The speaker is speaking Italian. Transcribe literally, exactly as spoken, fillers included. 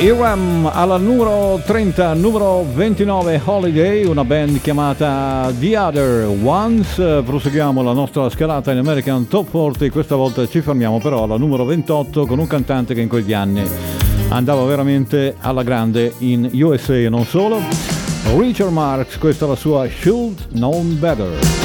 Iram alla numero trenta, numero ventinove Holiday, una band chiamata The Other Ones. Proseguiamo la nostra scalata in American Top quaranta, questa volta ci fermiamo però alla numero ventotto con un cantante che in quegli anni andava veramente alla grande in U S A e non solo. Richard Marx, questa è la sua Should Known Better.